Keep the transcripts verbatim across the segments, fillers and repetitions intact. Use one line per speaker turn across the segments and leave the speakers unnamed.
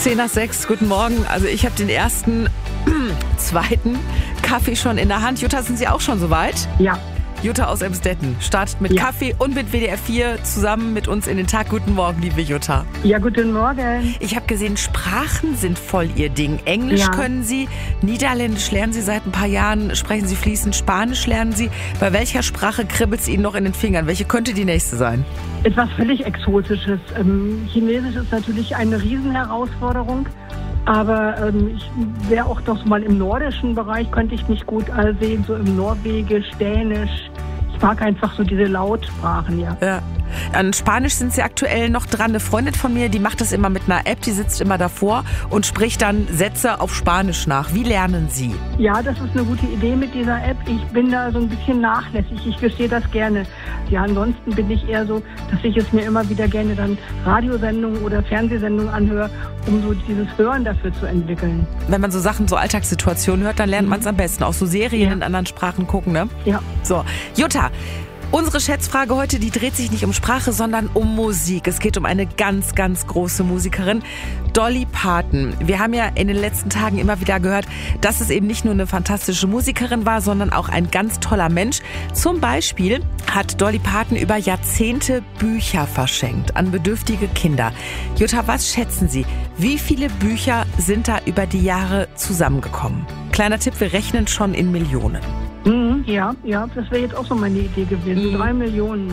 zehn nach sechs, guten Morgen. Also ich habe den ersten, zweiten Kaffee schon in der Hand. Jutta, sind Sie auch schon soweit?
Ja.
Jutta aus Emsdetten startet mit
Ja.
Kaffee und mit W D R vier zusammen mit uns in den Tag. Guten Morgen, liebe Jutta.
Ja, guten Morgen.
Ich habe gesehen, Sprachen sind voll Ihr Ding. Englisch
Ja.
können Sie, Niederländisch lernen Sie seit ein paar Jahren, sprechen Sie fließend, Spanisch lernen Sie. Bei welcher Sprache kribbelt es Ihnen noch in den Fingern? Welche könnte die nächste sein?
Etwas völlig Exotisches. Ähm, Chinesisch ist natürlich eine Riesenherausforderung. Aber ähm, ich wäre auch doch mal im nordischen Bereich, könnte ich mich gut sehen, so im Norwegisch, Dänisch. Ich mag einfach so diese Lautsprachen, ja.
Ja. An Spanisch sind Sie aktuell noch dran. Eine Freundin von mir, die macht das immer mit einer App, die sitzt immer davor und spricht dann Sätze auf Spanisch nach. Wie lernen Sie?
Ja, das ist eine gute Idee mit dieser App. Ich bin da so ein bisschen nachlässig. Ich gestehe das gerne. Ja, ansonsten bin ich eher so, dass ich es mir immer wieder gerne dann Radiosendungen oder Fernsehsendungen anhöre, um so dieses Hören dafür zu entwickeln.
Wenn man so Sachen, so Alltagssituationen hört, dann lernt
Mhm.
man es am besten. Auch so Serien
Ja.
in anderen Sprachen gucken, ne?
Ja.
So, Jutta, unsere Schätzfrage heute, die dreht sich nicht um Sprache, sondern um Musik. Es geht um eine ganz, ganz große Musikerin, Dolly Parton. Wir haben ja in den letzten Tagen immer wieder gehört, dass es eben nicht nur eine fantastische Musikerin war, sondern auch ein ganz toller Mensch. Zum Beispiel hat Dolly Parton über Jahrzehnte Bücher verschenkt an bedürftige Kinder. Jutta, was schätzen Sie? Wie viele Bücher sind da über die Jahre zusammengekommen? Kleiner Tipp, wir rechnen schon in Millionen.
Mhm, ja, ja, das wäre jetzt auch so meine Idee gewesen.
Mhm.
Drei Millionen.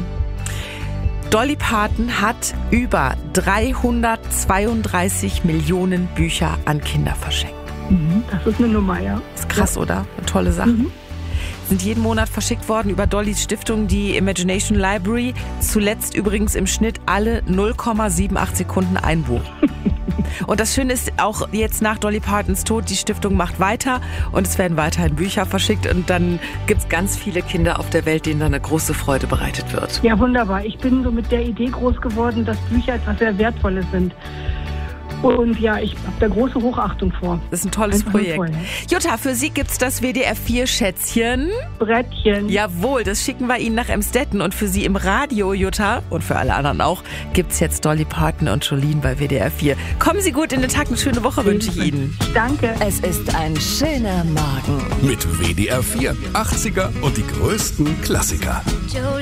Dolly Parton hat über dreihundertzweiunddreißig Millionen Bücher an Kinder verschenkt.
Mhm, das ist eine Nummer, ja.
Ist krass, oder? Eine tolle Sache.
Mhm.
Sind jeden Monat verschickt worden über Dollys Stiftung, die Imagination Library. Zuletzt übrigens im Schnitt alle null Komma achtundsiebzig Sekunden ein Buch. Und das Schöne ist auch jetzt nach Dolly Partons Tod, die Stiftung macht weiter und es werden weiterhin Bücher verschickt und dann gibt es ganz viele Kinder auf der Welt, denen da eine große Freude bereitet wird.
Ja, wunderbar. Ich bin so mit der Idee groß geworden, dass Bücher etwas sehr Wertvolles sind. Und ja, ich habe da große Hochachtung vor.
Das ist ein tolles
Einfach
Projekt.
toll, ne?
Jutta, für Sie gibt's das W D R vier Schätzchen.
Brettchen.
Jawohl, das schicken wir Ihnen nach Emsdetten. Und für Sie im Radio, Jutta, und für alle anderen auch, gibt's jetzt Dolly Parton und Jolene bei W D R vier. Kommen Sie gut in den Tag, eine schöne Woche wünsche ich Ihnen.
Danke.
Es ist ein schöner Morgen.
Mit W D R vier, achtziger und die größten Klassiker.
Jolene.